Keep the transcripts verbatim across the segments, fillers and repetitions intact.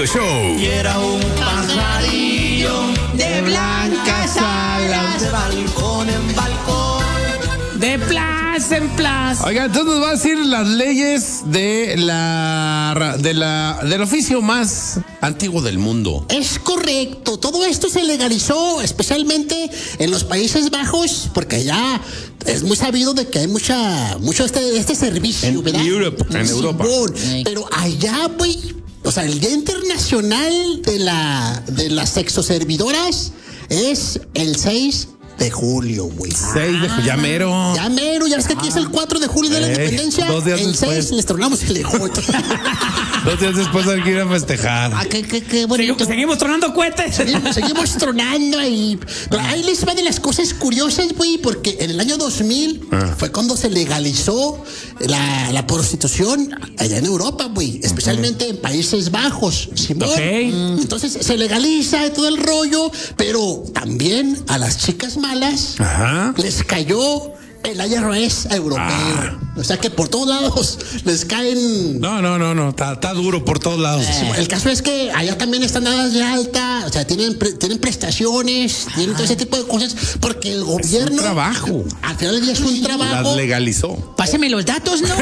Radio Show. Y era un pajarillo de blancas alas, de balcón en balcón, de plaza en plaza. Oigan, entonces nos va a decir las leyes de la, de la, del oficio más antiguo del mundo. Es correcto, todo esto se legalizó especialmente en los Países Bajos, porque allá es muy sabido de que hay mucha, mucho este, este servicio, En ¿verdad? Europe, en Sí, Europa. bon. Pero allá, güey, o sea, el Día Internacional de la de las sexoservidoras es el seis de julio, güey. seis de julio, ya mero. Ya mero, ya ves que aquí es el cuatro de julio de la Ey, independencia. dos días el después. seis les tronamos el lejón. Dos días después hay que ir a festejar. Ah, qué, qué, qué bonito. Seguimos tronando cohetes. Seguimos, seguimos tronando ahí. Pero ahí les va de las cosas curiosas, güey, porque en el año dos mil Ah. fue cuando se legalizó la, la prostitución allá en Europa, güey, especialmente en Países Bajos. ¿Simón? Ok. Entonces se legaliza todo el rollo, pero también a las chicas malas Ajá. les cayó el I R S europeo. Ah. O sea que por todos lados les caen. No, no, no, no. Está, está duro por todos lados. Sí, el caso es que allá también están dadas de alta, o sea, tienen, pre- tienen prestaciones, tienen todo ese tipo de cosas, porque el gobierno. trabajo. Al final del día es un trabajo. Las legalizó. Páseme los datos, ¿no?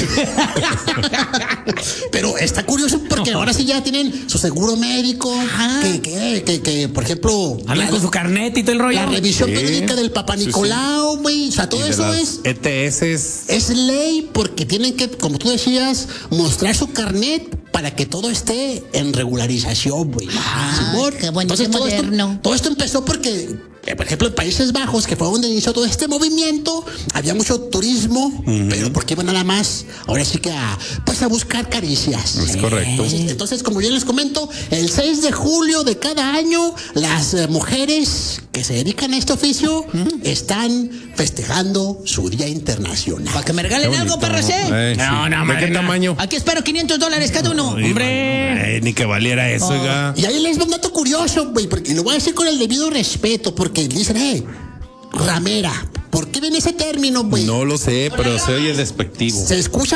Pero está curioso porque ahora sí ya tienen su seguro médico, que, que, que, que, por ejemplo, Hablan la, con su carnet y todo el rollo. la revisión Sí. periódica del Papa Sí, sí. Nicolau, güey. O sea, todo Y de eso las es. E T S. Es ley porque tienen que, como tú decías, mostrar su carnet para que todo esté en regularización, güey. Ah, Simón. qué bonito, Entonces, todo esto, moderno. todo esto empezó porque, eh, por ejemplo, en Países Bajos, que fue donde inició todo este movimiento, había mucho turismo, pero porque iban nada más, ahora sí que a, pues a buscar caricias. Es correcto. Entonces, entonces, como bien les comento, el seis de julio de cada año, las eh, mujeres que se dedican a este oficio están festejando su Día Internacional. Para que me regalen Qué algo, bonito. perros, ¿eh? Eh, sí. No, no, ¿De madre, qué no. tamaño? Aquí espero quinientos dólares cada uno. Ay, hombre. mano, eh, ni que valiera eso, oiga. Y ahí les va un dato curioso, güey, porque lo voy a decir con el debido respeto, porque dicen, eh, ramera, ¿por qué viene ese término, güey? No lo sé, pero se oye despectivo. Se escucha